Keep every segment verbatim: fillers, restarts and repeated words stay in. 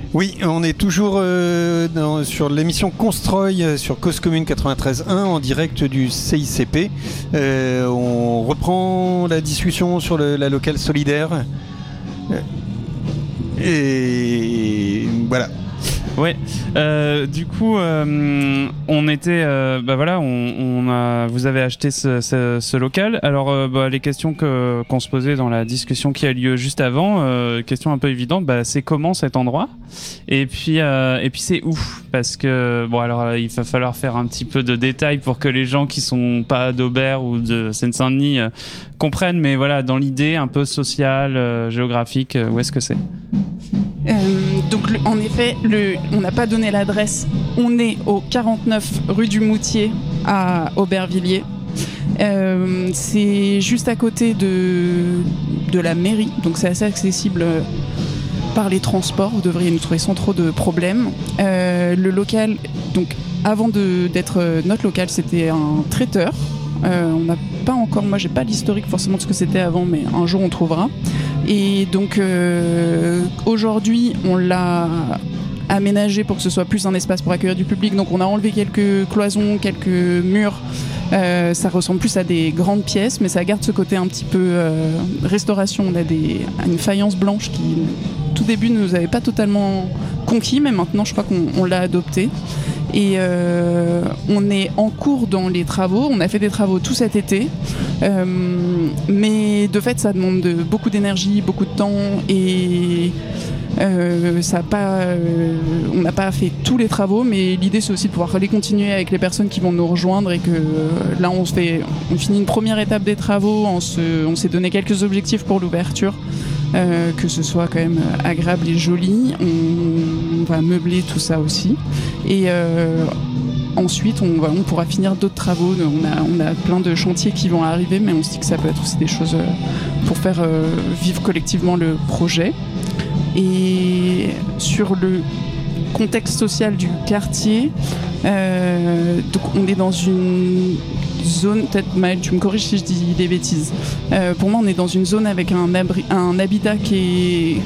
Oui, on est toujours euh, dans, sur l'émission Constroy euh, sur Cause Commune quatre-vingt-treize un en direct du C I C P. Euh, on reprend la discussion sur le, la locale solidaire. Euh, et voilà. Ouais, euh, du coup, euh, on était, euh, bah voilà, on, on a, vous avez acheté ce, ce, ce local. Alors, euh, bah, les questions que qu'on se posait dans la discussion qui a lieu juste avant, euh, question un peu évidente, bah, c'est comment cet endroit, et puis, euh, et puis c'est où, parce que bon, alors il va falloir faire un petit peu de détails pour que les gens qui sont pas d'Aubert ou de Seine-Saint-Denis euh, comprennent, mais voilà, dans l'idée un peu sociale, euh, géographique, euh, où est-ce que c'est? Euh, donc le, en effet, le, on n'a pas donné l'adresse. On est au quarante-neuf rue du Moutier à Aubervilliers. Euh, c'est juste à côté de, de la mairie, donc c'est assez accessible par les transports. Vous devriez nous trouver sans trop de problèmes. Euh, le local, donc avant de, d'être notre local, c'était un traiteur. Euh, on n'a pas encore, moi j'ai pas l'historique forcément de ce que c'était avant, mais un jour on trouvera. Et donc euh, aujourd'hui on l'a aménagé pour que ce soit plus un espace pour accueillir du public, donc on a enlevé quelques cloisons, quelques murs. Euh, ça ressemble plus à des grandes pièces, mais ça garde ce côté un petit peu euh, restauration. On a des, une faïence blanche qui tout début ne nous avait pas totalement conquis, mais maintenant je crois qu'on on l'a adopté. Et euh, on est en cours dans les travaux, on a fait des travaux tout cet été, euh, mais de fait ça demande de, beaucoup d'énergie, beaucoup de temps, et euh, ça a pas, euh, on n'a pas fait tous les travaux, mais l'idée c'est aussi de pouvoir les continuer avec les personnes qui vont nous rejoindre, et que euh, là on, fait, on finit une première étape des travaux, on, se, on s'est donné quelques objectifs pour l'ouverture. Euh, que ce soit quand même agréable et joli. On, on va meubler tout ça aussi, et euh, ensuite on, va, on pourra finir d'autres travaux. On a, on a plein de chantiers qui vont arriver, mais on se dit que ça peut être aussi des choses pour faire euh, vivre collectivement le projet. Et sur le contexte social du quartier, euh, donc on est dans une zone, peut-être Maëlle, tu me corriges si je dis des bêtises. Euh, pour moi, on est dans une zone avec un, abri, un habitat qui est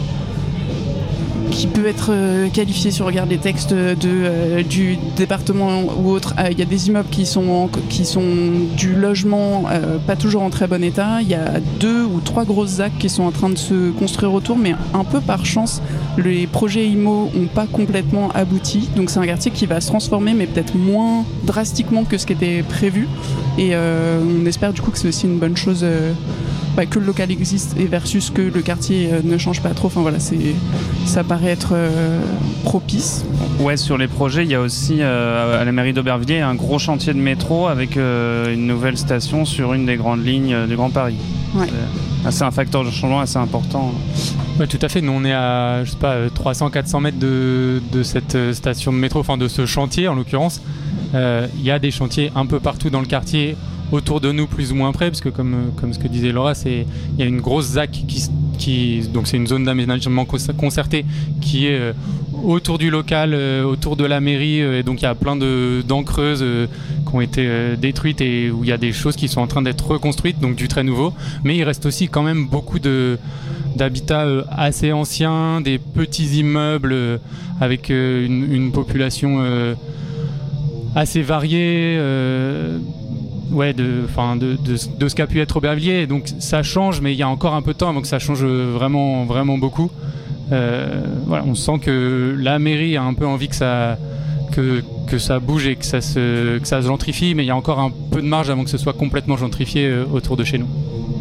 qui peut être euh, qualifié, si on regarde les textes de, euh, du département ou autre. Il euh, y a des immeubles qui sont, en, qui sont du logement euh, pas toujours en très bon état. Il y a deux ou trois grosses Z A C qui sont en train de se construire autour, mais un peu par chance, les projets I M O n'ont pas complètement abouti. Donc c'est un quartier qui va se transformer, mais peut-être moins drastiquement que ce qui était prévu. Et euh, on espère du coup que c'est aussi une bonne chose, euh, bah, que le local existe et versus que le quartier euh, ne change pas trop. Enfin voilà, c'est, ça paraît être euh, propice. Ouais, sur les projets, il y a aussi euh, à la mairie d'Aubervilliers un gros chantier de métro avec euh, une nouvelle station sur une des grandes lignes euh, du Grand Paris. Ouais. C'est, c'est un facteur de changement assez important. Ouais, tout à fait. Nous, on est à, je sais pas, trois cents à quatre cents mètres de, de cette station de métro, enfin de ce chantier en l'occurrence. Il euh, y a des chantiers un peu partout dans le quartier, autour de nous plus ou moins près, parce que comme, comme ce que disait Laura, il y a une grosse Z A C qui, qui donc c'est une zone d'aménagement concerté qui est euh, autour du local, euh, autour de la mairie, euh, et donc il y a plein de dents creuses euh, qui ont été euh, détruites et où il y a des choses qui sont en train d'être reconstruites, donc du très nouveau. Mais il reste aussi quand même beaucoup de d'habitats euh, assez anciens, des petits immeubles euh, avec euh, une, une population euh, assez variée. Euh, Ouais, de, de, de, de ce qu'a pu être Aubervilliers. Donc ça change, mais il y a encore un peu de temps avant que ça change vraiment, vraiment beaucoup. Euh, voilà, on sent que la mairie a un peu envie que ça, que, que ça bouge et que ça, se, que ça se gentrifie, mais il y a encore un peu de marge avant que ce soit complètement gentrifié autour de chez nous.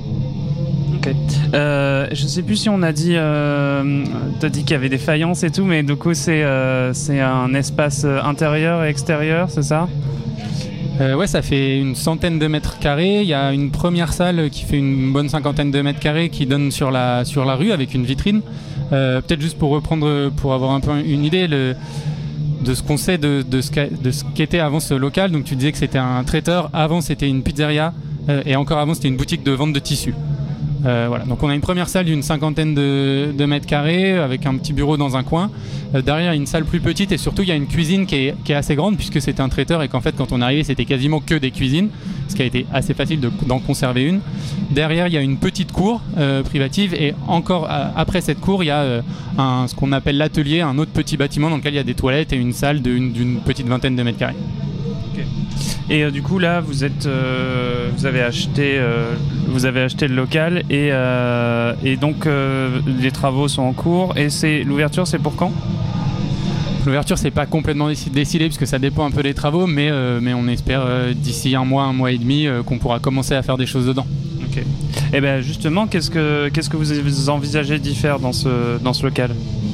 Ok. Euh, je sais plus si on a dit, euh, t'as dit qu'il y avait des faïences et tout, mais du coup c'est, euh, c'est un espace intérieur et extérieur, c'est ça ? Euh, ouais, ça fait une centaine de mètres carrés. Il y a une première salle qui fait une bonne cinquantaine de mètres carrés qui donne sur la, sur la rue avec une vitrine. Euh, peut-être juste pour reprendre, pour avoir un peu une idée le, de ce qu'on sait de, de, ce de ce qu'était avant ce local. Donc tu disais que c'était un traiteur, avant c'était une pizzeria euh, et encore avant c'était une boutique de vente de tissus. Euh, voilà. Donc on a une première salle d'une cinquantaine de, de mètres carrés avec un petit bureau dans un coin. Euh, derrière il y a une salle plus petite et surtout il y a une cuisine qui est, qui est assez grande puisque c'était un traiteur et qu'en fait quand on est arrivé c'était quasiment que des cuisines. ce qui a été assez facile de, d'en conserver une. Derrière, il y a une petite cour euh, privative et encore euh, après cette cour, il y a euh, un, ce qu'on appelle l'atelier, un autre petit bâtiment dans lequel il y a des toilettes et une salle de, une, d'une petite vingtaine de mètres carrés. Okay. Et euh, du coup là, vous êtes, euh, vous avez acheté, euh, vous avez acheté le local et euh, et donc euh, les travaux sont en cours et c'est l'ouverture, c'est pour quand ? L'ouverture, c'est pas complètement décidé puisque ça dépend un peu des travaux, mais euh, mais on espère euh, d'ici un mois, un mois et demi, euh, qu'on pourra commencer à faire des choses dedans. Ok. Et ben justement, qu'est-ce que qu'est-ce que vous envisagez d'y faire dans ce dans ce local ?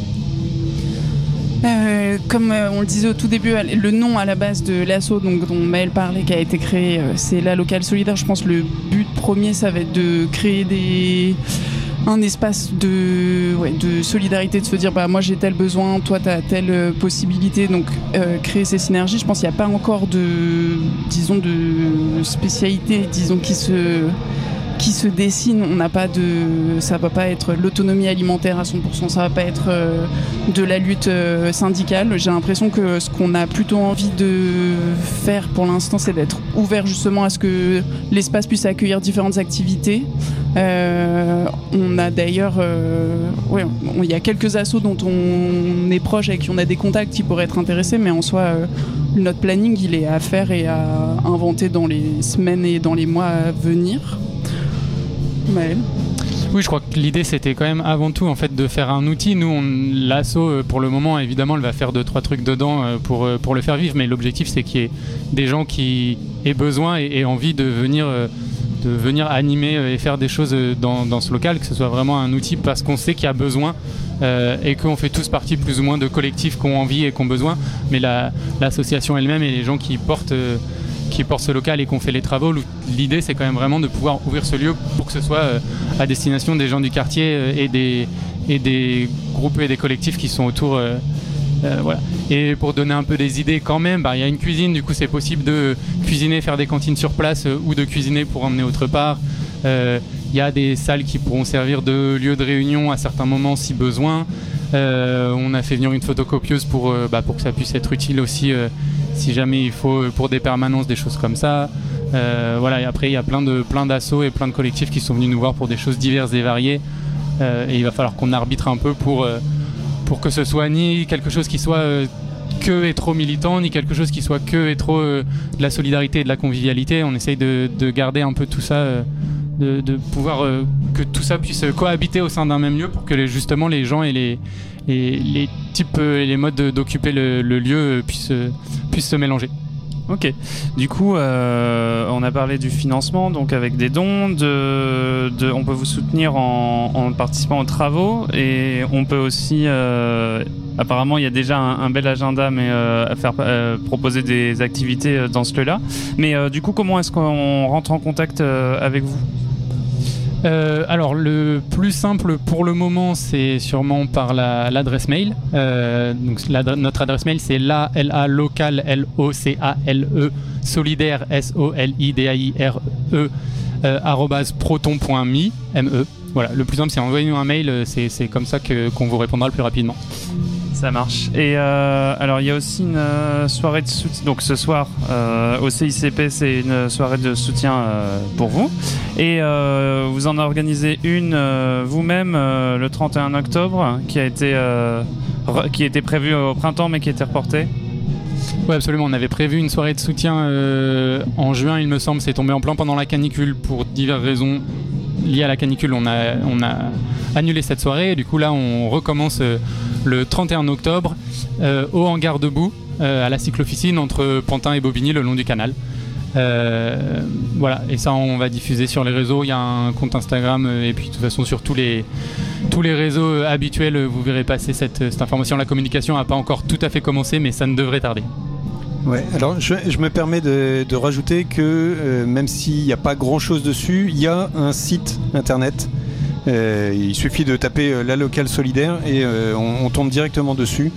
Euh, comme euh, on le disait au tout début, le nom à la base de l'asso donc, dont Maëlle parlait, qui a été créé, euh, c'est la locale solidaire. Je pense que le but premier, ça va être de créer des... un espace de, ouais, de solidarité, de se dire bah, moi j'ai tel besoin, toi tu as telle euh, possibilité, donc euh, créer ces synergies. Je pense qu'il n'y a pas encore de, disons, de spécialité disons, qui se... qui se dessine. On n'a pas de, ça va pas être l'autonomie alimentaire à cent pour cent, ça va pas être euh, de la lutte euh, syndicale. J'ai l'impression que ce qu'on a plutôt envie de faire pour l'instant, c'est d'être ouvert justement à ce que l'espace puisse accueillir différentes activités. Euh, on a d'ailleurs, euh, ouais, il y a quelques assos dont on est proche, avec qui on a des contacts qui pourraient être intéressés, mais en soi, euh, notre planning, il est à faire et à inventer dans les semaines et dans les mois à venir. Maëlle. Oui, je crois que l'idée c'était quand même avant tout en fait de faire un outil. Nous, on, l'asso pour le moment, évidemment, elle va faire deux trois trucs dedans pour pour le faire vivre, mais l'objectif c'est qu'il y ait des gens qui aient besoin et, et envie de venir de venir animer et faire des choses dans dans ce local, que ce soit vraiment un outil parce qu'on sait qu'il y a besoin euh, et qu'on fait tous partie plus ou moins de collectifs qui ont envie et qui ont besoin. Mais la l'association elle-même et les gens qui portent euh, qui portent ce local et qu'on fait les travaux, l'idée c'est quand même vraiment de pouvoir ouvrir ce lieu pour que ce soit euh, à destination des gens du quartier euh, et, des, et des groupes et des collectifs qui sont autour. Euh, euh, voilà. Et pour donner un peu des idées quand même, bah, y a une cuisine, du coup c'est possible de cuisiner, faire des cantines sur place euh, ou de cuisiner pour emmener autre part. Il euh, y a des salles qui pourront servir de lieu de réunion à certains moments si besoin. Euh, on a fait venir une photocopieuse pour, euh, bah, pour que ça puisse être utile aussi euh, si jamais il faut pour des permanences, des choses comme ça. Euh, voilà, et après il y a plein de plein d'assos et plein de collectifs qui sont venus nous voir pour des choses diverses et variées. Euh, et il va falloir qu'on arbitre un peu pour, euh, pour que ce soit ni quelque chose qui soit euh, que et trop militant, ni quelque chose qui soit que et trop euh, de la solidarité et de la convivialité. On essaye de, de garder un peu tout ça, euh, de, de pouvoir euh, que tout ça puisse cohabiter au sein d'un même lieu pour que les, justement les gens et les, les, les types et les modes d'occuper le, le lieu puissent, puissent se mélanger. Ok. Du coup, euh, on a parlé du financement, donc avec des dons. De, de, on peut vous soutenir en, en participant aux travaux et on peut aussi. Euh, apparemment, il y a déjà un, un bel agenda, mais euh, à faire euh, proposer des activités dans ce lieu-là. Mais euh, du coup, comment est-ce qu'on rentre en contact euh, avec vous ? Euh, alors le plus simple pour le moment c'est sûrement par la, l'adresse mail. Euh, donc la, notre adresse mail c'est la l a local l o c a l e solidaire s o l i d a i r e euh, arobase proton point m e m e. Voilà, le plus simple c'est envoyer nous un mail, c'est, c'est comme ça que, qu'on vous répondra le plus rapidement. Ça marche. Et euh, alors il y a aussi une euh, soirée de soutien. Donc ce soir euh, au C I C P, c'est une soirée de soutien euh, pour vous. Et euh, vous en organisez une euh, vous-même euh, le trente et un octobre, qui a été euh, re- qui était prévue au printemps, mais qui a été reportée. Oui, absolument. On avait prévu une soirée de soutien euh, en juin, il me semble. C'est tombé en plein pendant la canicule pour diverses raisons liées à la canicule. On a on a annulé cette soirée. Et du coup là, on recommence. Euh, le trente et un octobre euh, au hangar debout euh, à la cyclo-officine entre Pantin et Bobigny le long du canal. Euh, voilà, et ça on va diffuser sur les réseaux. Il y a un compte Instagram euh, et puis de toute façon sur tous les, tous les réseaux habituels vous verrez passer cette, cette information. La communication n'a pas encore tout à fait commencé mais ça ne devrait tarder. Ouais, alors je, je me permets de, de rajouter que euh, même s'il n'y a pas grand chose dessus, il y a un site internet. Euh, il suffit de taper euh, la locale solidaire et euh, on, on tombe directement dessus,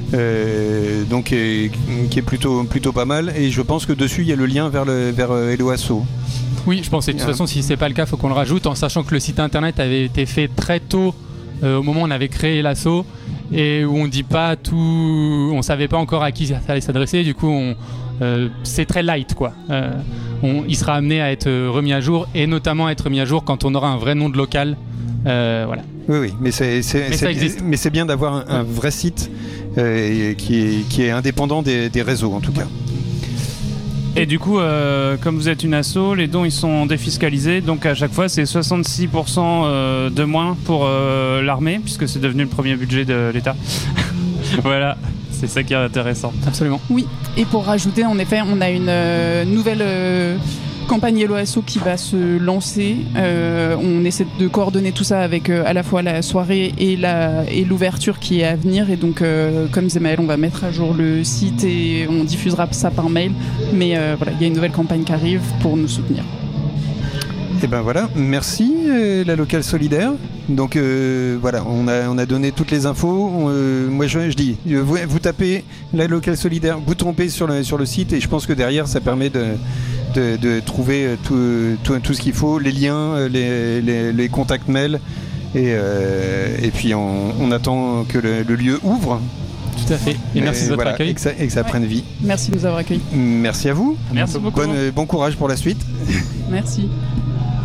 euh, donc et, qui est plutôt plutôt pas mal. Et je pense que dessus il y a le lien vers le vers euh, Hello Asso. Oui, je pense. Et de toute façon, si c'est pas le cas, faut qu'on le rajoute, en sachant que le site internet avait été fait très tôt, euh, au moment où on avait créé l'asso, et où on dit pas tout, on savait pas encore à qui ça allait s'adresser. Du coup, on, euh, c'est très light, quoi. Euh, on, il sera amené à être remis à jour, et notamment à être mis à jour quand on aura un vrai nom de local. Euh, voilà. Oui, oui, mais c'est, c'est, mais c'est, ça existe. mais c'est bien d'avoir un, un vrai site euh, qui, est, qui est indépendant des, des réseaux, en tout cas. Et du coup, euh, comme vous êtes une asso, les dons ils sont défiscalisés, donc à chaque fois c'est soixante-six pour cent euh, de moins pour euh, l'armée, puisque c'est devenu le premier budget de l'État. Voilà, c'est ça qui est intéressant. Absolument. Oui, et pour rajouter, en effet, on a une euh, nouvelle euh, campagne Hello Asso qui va se lancer. Euh, on essaie de coordonner tout ça avec euh, à la fois la soirée et, la, et l'ouverture qui est à venir. Et donc, euh, comme disait Maëlle, on va mettre à jour le site et on diffusera ça par mail. Mais euh, voilà, il y a une nouvelle campagne qui arrive pour nous soutenir. Et ben voilà, merci euh, la locale solidaire. Donc euh, voilà, on a, on a donné toutes les infos. On, euh, moi je, je dis, vous, vous tapez la locale solidaire, vous trompez sur le, sur le site, et je pense que derrière ça permet de, de, de trouver tout, tout, tout ce qu'il faut, les liens, les, les, les contacts mail, et, euh, et puis on, on attend que le, le lieu ouvre. Tout à fait. Et, et merci de votre voilà, accueil. Et que ça, et que ça ouais. prenne vie. Merci de nous avoir accueillis. Merci à vous. Merci beaucoup. Bonne, bon courage pour la suite. Merci.